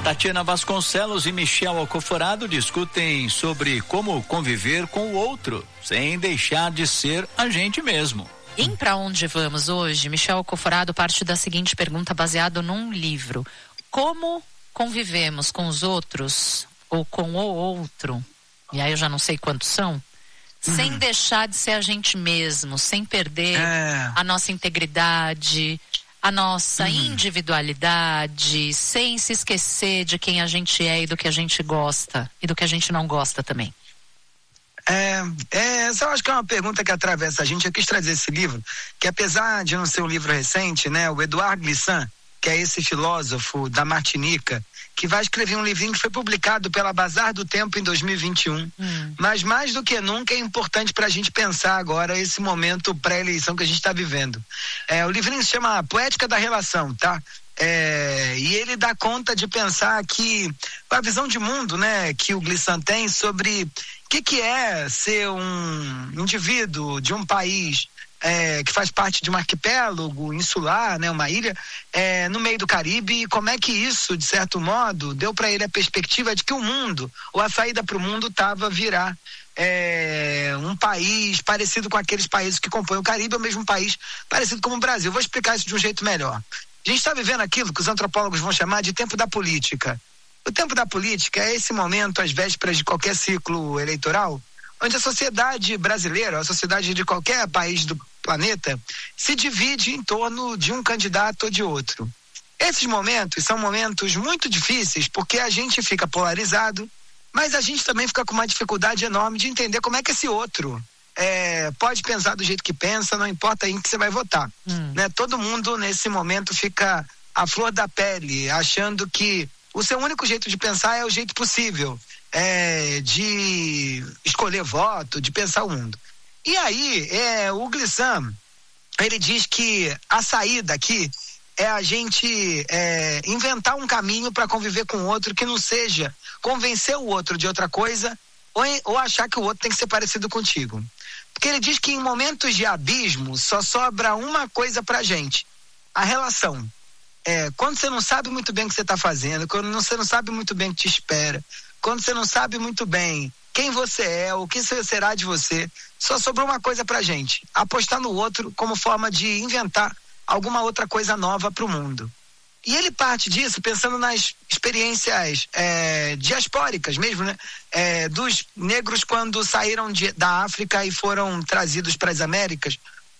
Tatiana Vasconcelos e Michel Alcoforado discutem sobre como conviver com o outro, sem deixar de ser a gente mesmo. Em Pra Onde Vamos hoje, Michel Alcoforado parte da seguinte pergunta baseado num livro: como convivemos com os outros ou com o outro, e aí eu já não sei quantos são, sem deixar de ser a gente mesmo, sem perder a nossa integridade, a nossa individualidade, sem se esquecer de quem a gente é e do que a gente gosta e do que a gente não gosta também. Essa eu acho que é uma pergunta que atravessa a gente. Eu quis trazer esse livro, que apesar de não ser um livro recente, né, o Edouard Glissant, que é esse filósofo da Martinica, que vai escrever um livrinho que foi publicado pela Bazar do Tempo em 2021. Mas mais do que nunca é importante para a gente pensar agora esse momento pré-eleição que a gente está vivendo. O livrinho se chama Poética da Relação, tá? E ele dá conta de pensar que a visão de mundo, né, que o Glissant tem sobre o que é ser um indivíduo de um país que faz parte de um arquipélago insular, né, uma ilha, no meio do Caribe, e como é que isso, de certo modo, deu para ele a perspectiva de que o mundo, ou a saída para o mundo, estava a virar um país parecido com aqueles países que compõem o Caribe, ou mesmo um país parecido com o Brasil. Vou explicar isso de um jeito melhor. A gente está vivendo aquilo que os antropólogos vão chamar de tempo da política. O tempo da política é esse momento, às vésperas de qualquer ciclo eleitoral, onde a sociedade brasileira, a sociedade de qualquer país do planeta, se divide em torno de um candidato ou de outro. Esses momentos são momentos muito difíceis, porque a gente fica polarizado, mas a gente também fica com uma dificuldade enorme de entender como é que esse outro pode pensar do jeito que pensa, não importa em que você vai votar. Né? Todo mundo nesse momento fica à flor da pele, achando que o seu único jeito de pensar é o jeito possível, de escolher voto, de pensar o mundo. E aí, o Glissant, ele diz que a saída aqui é a gente inventar um caminho para conviver com o outro que não seja convencer o outro de outra coisa ou achar que o outro tem que ser parecido contigo. Porque ele diz que em momentos de abismo só sobra uma coisa pra gente: a relação. Quando você não sabe muito bem o que você está fazendo, quando você não sabe muito bem o que te espera, quando você não sabe muito bem quem você é, o que será de você, só sobrou uma coisa pra gente: apostar no outro como forma de inventar alguma outra coisa nova pro mundo. E ele parte disso pensando nas experiências diaspóricas mesmo, né? Dos negros quando saíram da África e foram trazidos para as Américas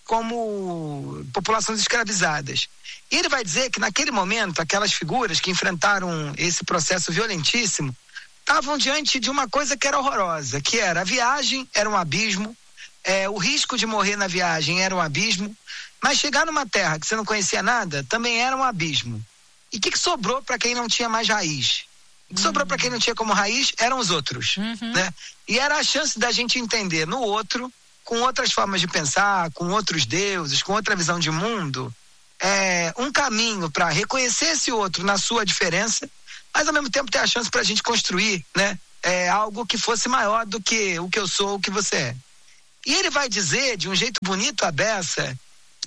como populações escravizadas. E ele vai dizer que naquele momento, aquelas figuras que enfrentaram esse processo violentíssimo estavam diante de uma coisa que era horrorosa, que era a viagem, era um abismo, o risco de morrer na viagem era um abismo, mas chegar numa terra que você não conhecia nada também era um abismo. E o que sobrou para quem não tinha mais raiz? O que sobrou para quem não tinha como raiz eram os outros, né? E era a chance da gente entender no outro, com outras formas de pensar, com outros deuses, com outra visão de mundo, um caminho para reconhecer esse outro na sua diferença, mas ao mesmo tempo ter a chance para a gente construir, né, algo que fosse maior do que o que eu sou, o que você é. E ele vai dizer, de um jeito bonito a beça,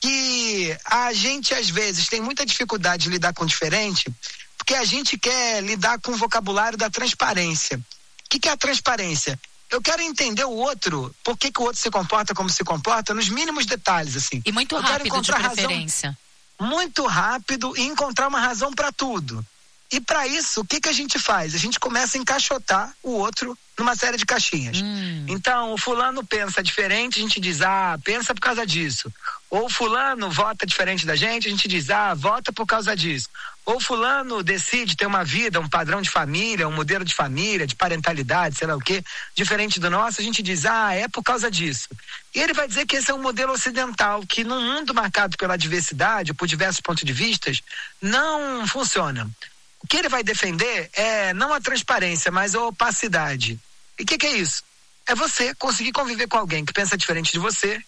que a gente às vezes tem muita dificuldade de lidar com o diferente, porque a gente quer lidar com o vocabulário da transparência. O que é a transparência? Eu quero entender o outro, por que o outro se comporta como se comporta, nos mínimos detalhes, assim. E muito rápido, de preferência. Muito rápido, e encontrar uma razão para tudo. E para isso, o que a gente faz? A gente começa a encaixotar o outro numa série de caixinhas. Então, o fulano pensa diferente, a gente diz, pensa por causa disso. Ou fulano vota diferente da gente, a gente diz, vota por causa disso. Ou fulano decide ter uma vida, um padrão de família, um modelo de família, de parentalidade, sei lá o quê, diferente do nosso, a gente diz, é por causa disso. E ele vai dizer que esse é um modelo ocidental, que num mundo marcado pela diversidade, por diversos pontos de vista, não funciona. O que ele vai defender é não a transparência, mas a opacidade. E o que é isso? É você conseguir conviver com alguém que pensa diferente de você,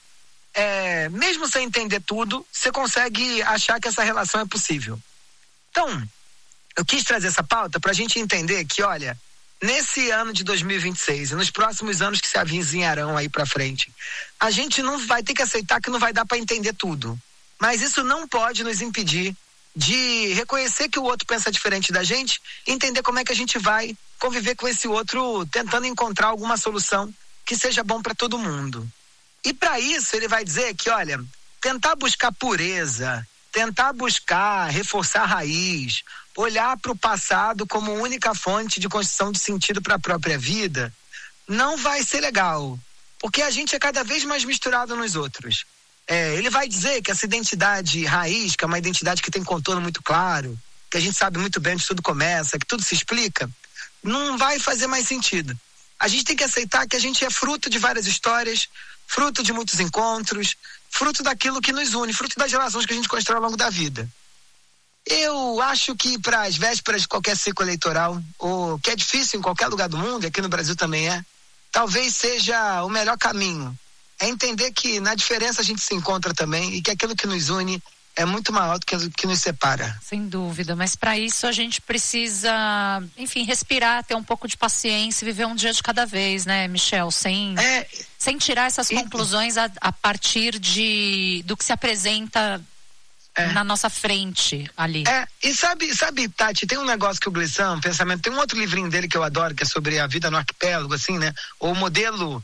mesmo sem entender tudo, você consegue achar que essa relação é possível. Então, eu quis trazer essa pauta para a gente entender que, olha, nesse ano de 2026 e nos próximos anos que se avizinharão aí para frente, a gente não vai ter que aceitar que não vai dar para entender tudo. Mas isso não pode nos impedir de reconhecer que o outro pensa diferente da gente e entender como é que a gente vai conviver com esse outro, tentando encontrar alguma solução que seja bom para todo mundo. E para isso ele vai dizer que, olha, tentar buscar pureza, tentar buscar reforçar a raiz, olhar para o passado como única fonte de construção de sentido para a própria vida, não vai ser legal, porque a gente é cada vez mais misturado nos outros. Ele vai dizer que essa identidade raiz, que é uma identidade que tem contorno muito claro, que a gente sabe muito bem onde tudo começa, que tudo se explica, não vai fazer mais sentido. A gente tem que aceitar que a gente é fruto de várias histórias, fruto de muitos encontros, fruto daquilo que nos une, fruto das relações que a gente constrói ao longo da vida. Eu acho que para as vésperas de qualquer ciclo eleitoral, ou que é difícil em qualquer lugar do mundo, e aqui no Brasil também talvez seja o melhor caminho. É entender que na diferença a gente se encontra também e que aquilo que nos une é muito maior do que o que nos separa. Sem dúvida, mas para isso a gente precisa, enfim, respirar, ter um pouco de paciência e viver um dia de cada vez, né, Michel? Sem tirar essas conclusões a partir do que se apresenta na nossa frente ali. E sabe, Tati, tem um negócio que o Glissant, pensamento, tem um outro livrinho dele que eu adoro, que é sobre a vida no arquipélago, assim, né? O modelo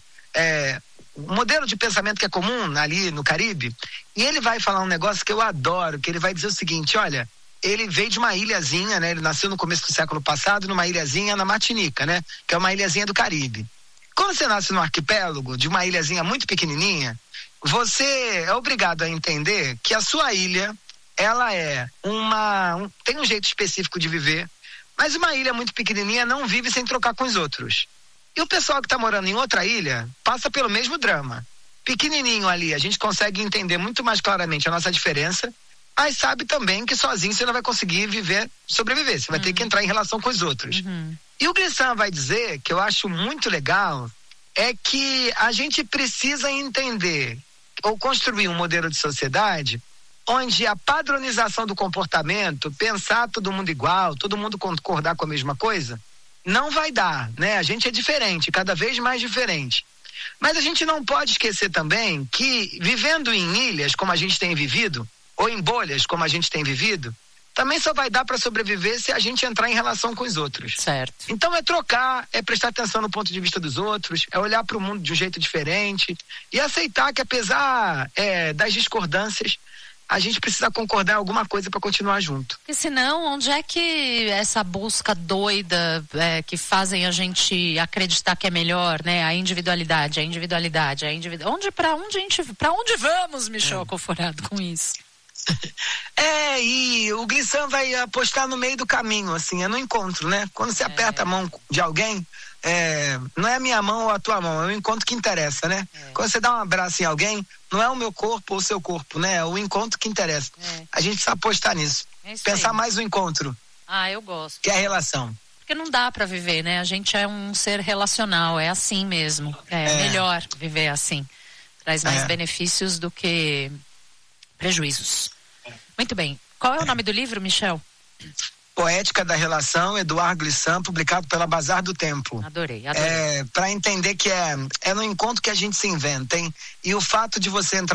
de pensamento que é comum ali no Caribe, e ele vai falar um negócio que eu adoro, que ele vai dizer o seguinte, olha, ele veio de uma ilhazinha, né? Ele nasceu no começo do século passado numa ilhazinha na Martinica, né? Que é uma ilhazinha do Caribe. Quando você nasce no arquipélago, de uma ilhazinha muito pequenininha, você é obrigado a entender que a sua ilha, ela tem um jeito específico de viver, mas uma ilha muito pequenininha não vive sem trocar com os outros. E o pessoal que está morando em outra ilha passa pelo mesmo drama. Pequenininho ali, a gente consegue entender muito mais claramente a nossa diferença, mas sabe também que sozinho você não vai conseguir sobreviver, você vai ter que entrar em relação com os outros. E o Glissant vai dizer, que eu acho muito legal, é que a gente precisa entender ou construir um modelo de sociedade onde a padronização do comportamento, pensar todo mundo igual, todo mundo concordar com a mesma coisa, não vai dar, né? A gente é diferente, cada vez mais diferente. Mas a gente não pode esquecer também que vivendo em ilhas, como a gente tem vivido, ou em bolhas, como a gente tem vivido, também só vai dar para sobreviver se a gente entrar em relação com os outros. Certo. Então é trocar, é prestar atenção no ponto de vista dos outros, é olhar para o mundo de um jeito diferente e aceitar que apesar das discordâncias, a gente precisa concordar em alguma coisa para continuar junto. Porque senão, onde é que essa busca doida que fazem a gente acreditar que é melhor, né? A individualidade. Para onde vamos, Michel Coforado, com isso? E o Glissant vai apostar no meio do caminho, assim, é no encontro, né? Quando você aperta a mão de alguém, não é a minha mão ou a tua mão, é o encontro que interessa, né? Quando você dá um abraço em alguém, não é o meu corpo ou o seu corpo, né? É o encontro que interessa. A gente precisa apostar nisso. Pensar mais no encontro. Eu gosto. Que é a relação. Porque não dá pra viver, né? A gente é um ser relacional, é assim mesmo. Melhor viver assim. Traz mais benefícios do que prejuízos. Muito bem. Qual é o nome do livro, Michel? Poética da Relação, Eduardo Glissant, publicado pela Bazar do Tempo. Adorei. Para entender que é no encontro que a gente se inventa, hein? E o fato de você entrar